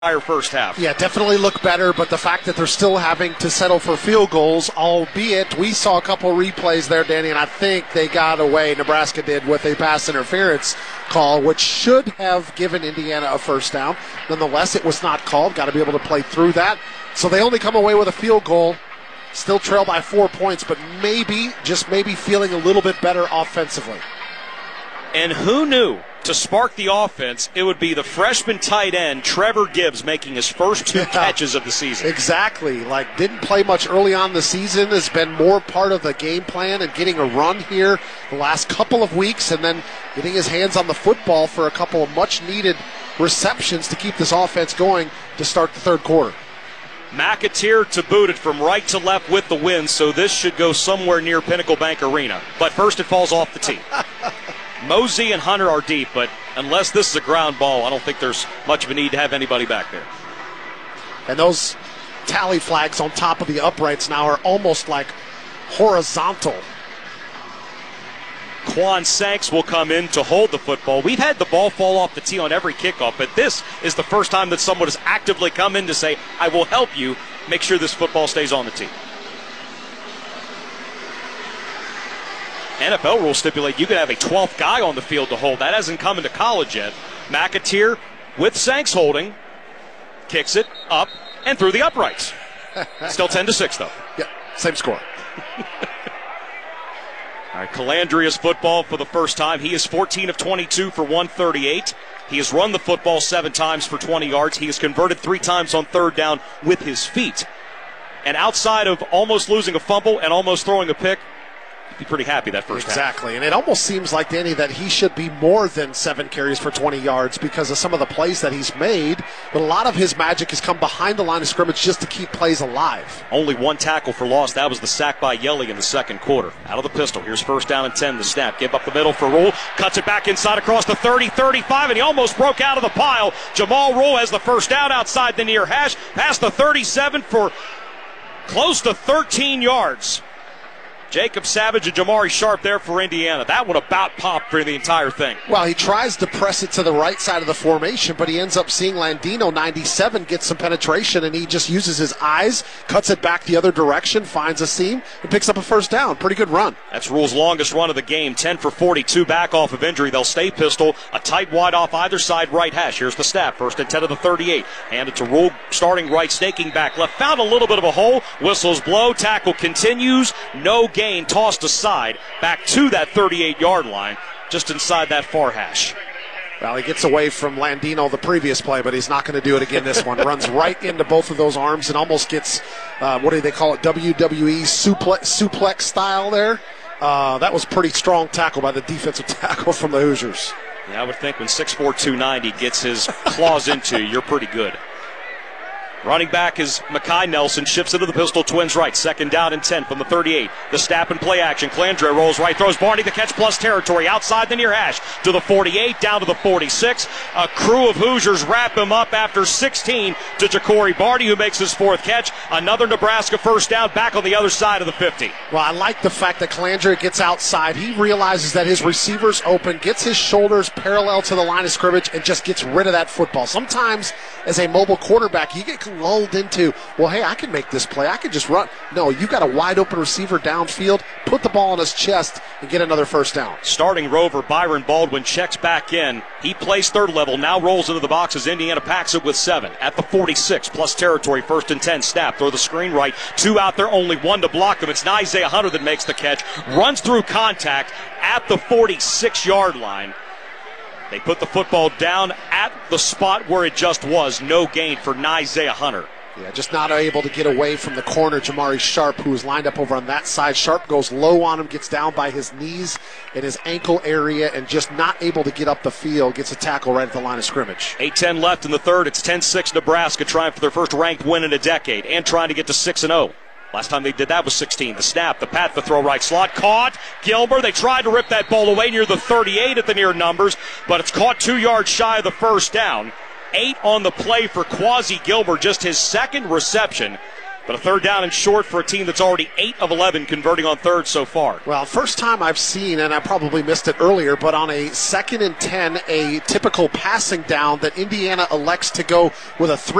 entire first half. Yeah, definitely look better, but the fact that they're still having to settle for field goals, albeit we saw a couple replays there, Danny, and I think they got away, Nebraska did, with a pass interference call, which should have given Indiana a first down. Nonetheless, it was not called. Got to be able to play through that. So they only come away with a field goal, still trail by 4 points, but maybe, just maybe, feeling a little bit better offensively. And who knew, to spark the offense, it would be the freshman tight end, Trevor Gibbs, making his first two catches of the season. Exactly. Like, didn't play much early on the season, has been more part of the game plan and getting a run here the last couple of weeks, and then getting his hands on the football for a couple of much-needed receptions to keep this offense going to start the third quarter. McAteer to boot it from right to left with the win, so this should go somewhere near Pinnacle Bank Arena. But first it falls off the tee. Mosey and Hunter are deep, but unless this is a ground ball, I don't think there's much of a need to have anybody back there. And those tally flags on top of the uprights now are almost like horizontal. Quan Sanks will come in to hold the football. We've had the ball fall off the tee on every kickoff, but this is the first time that someone has actively come in to say, I will help you make sure this football stays on the tee. NFL rules stipulate you can have a 12th guy on the field to hold. That hasn't come into college yet. McAteer with Sanks holding, kicks it up and through the uprights. Still 10-6 though. Yeah, same score. All right, Calandria's football for the first time. He is 14 of 22 for 138. He has run the football 7 times for 20 yards. He has converted 3 times on third down with his feet. And outside of almost losing a fumble and almost throwing a pick, be pretty happy that first half. Exactly, and it almost seems like, Danny, that he should be more than 7 carries for 20 yards because of some of the plays that he's made, but a lot of his magic has come behind the line of scrimmage just to keep plays alive. Only 1 tackle for loss. That was the sack by Yelly in the second quarter. Out of the pistol. Here's first down and 10. The snap. Give up the middle for Rule. Cuts it back inside across the 30, 35, and he almost broke out of the pile. Jamal Rule has the first down outside the near hash. Past the 37 for close to 13 yards. Jacob Savage and Jamari Sharp there for Indiana. That one about popped for the entire thing. Well, he tries to press it to the right side of the formation, but he ends up seeing Landino, 97, get some penetration, and he just uses his eyes, cuts it back the other direction, finds a seam, and picks up a first down. Pretty good run. That's Rule's longest run of the game, 10 for 42, back off of injury. They'll stay pistol, a tight wide off either side right hash. Here's the snap, first and 10 of the 38. Handed to Rule, starting right, snaking back left. Found a little bit of a hole. Whistles blow, tackle continues. No gain, tossed aside, back to that 38-yard line, just inside that far hash. Well, he gets away from Landino the previous play, but he's not going to do it again this one. Runs right into both of those arms and almost gets, what do they call it, WWE suplex style there. That was pretty strong tackle by the defensive tackle from the Hoosiers. Yeah, I would think when 6'4", 290 gets his claws into you, you're pretty good. Running back is Makai Nelson, shifts into the pistol, twins right, second down and 10 from the 38. The snap and play action. Calandria rolls right, throws Barney the catch plus territory outside the near hash to the 48, down to the 46. A crew of Hoosiers wrap him up after 16 to Ja'Cory Barney, who makes his 4th catch. Another Nebraska first down back on the other side of the 50. Well, I like the fact that Calandria gets outside. He realizes that his receiver's open, gets his shoulders parallel to the line of scrimmage, and just gets rid of that football. Sometimes, as a mobile quarterback, you get lulled into, well, hey, I can make this play. I can just run. No, you got a wide open receiver downfield, put the ball on his chest, and get another first down. Starting rover Byron Baldwin checks back in. He plays third level, now rolls into the box as Indiana packs it with 7. At the 46, plus territory, first and 10, snap, throw the screen right. 2 out there, only 1 to block him. It's Isaiah Hunter that makes the catch. Runs through contact at the 46-yard line. They put the football down at the spot where it just was. No gain for Isaiah Hunter. Yeah, just not able to get away from the corner, Jamari Sharp, who is lined up over on that side. Sharp goes low on him, gets down by his knees in his ankle area, and just not able to get up the field. Gets a tackle right at the line of scrimmage. 8:10 left in the third. It's 10-6 Nebraska, trying for their first ranked win in a decade and trying to get to 6-0. Last time they did that was 16. The snap, the pat, the throw right slot. Caught. Gilbert, they tried to rip that ball away near the 38 at the near numbers, but it's caught 2 yards shy of the first down. 8 on the play for Quasi Gilbert, just his 2nd reception. But a third down and short for a team that's already 8 of 11 converting on third so far. Well, first time I've seen, and I probably missed it earlier, but on a 2nd and 10, a typical passing down that Indiana elects to go with a 3